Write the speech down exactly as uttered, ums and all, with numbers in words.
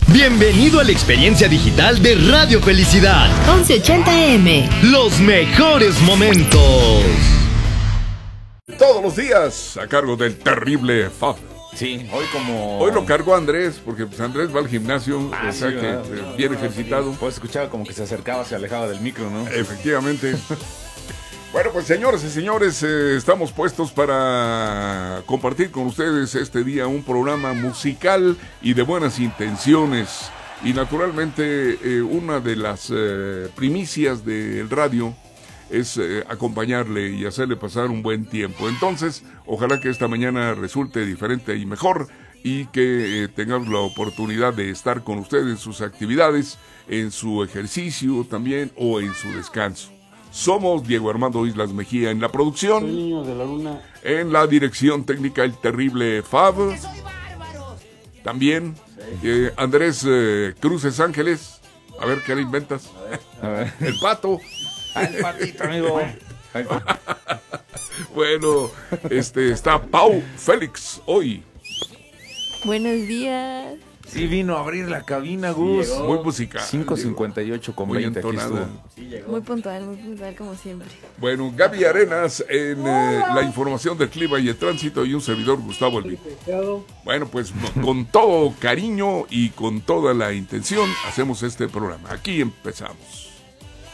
Bienvenido a la experiencia digital de Radio Felicidad. once ochenta A M. Los mejores momentos. Todos los días a cargo del terrible Fab. Sí, hoy como... Hoy lo cargó Andrés, porque pues Andrés va al gimnasio, Ah, o sea sí, que ¿verdad? eh, bien ejercitado. Pues escuchaba como que se acercaba, se alejaba del micro, ¿no? Efectivamente. Bueno, pues señores y señores, eh, estamos puestos para compartir con ustedes este día un programa musical y de buenas intenciones. Y naturalmente eh, una de las eh, primicias del radio es eh, acompañarle y hacerle pasar un buen tiempo. Entonces, ojalá que esta mañana resulte diferente y mejor y que eh, tengamos la oportunidad de estar con ustedes en sus actividades, en su ejercicio también o en su descanso. Somos Diego Armando Islas Mejía en la producción, Soy niño de la luna. en la dirección técnica el terrible Fab, también eh, Andrés eh, Cruces Ángeles, a ver qué le inventas, A ver. el pato. Ah, el patito, amigo. Ay, Bueno, este está Pau Félix hoy, Buenos días. sí vino a abrir la cabina, Gus. muy musical, cinco cincuenta y ocho con muy veinte, aquí entonada. estuvo. Muy puntual, muy puntual como siempre. Bueno, Gaby Arenas en eh, la información del clima y el tránsito y un servidor Gustavo Elvi. Bueno, pues con todo cariño y con toda la intención hacemos este programa. Aquí empezamos.